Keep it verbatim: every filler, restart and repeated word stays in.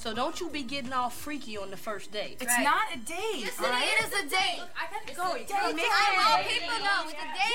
So don't you be getting all freaky on the first date. It's right. not a date. Yes, right? It is a date. Look, I gotta it's go. A date. I want people to know it's a date.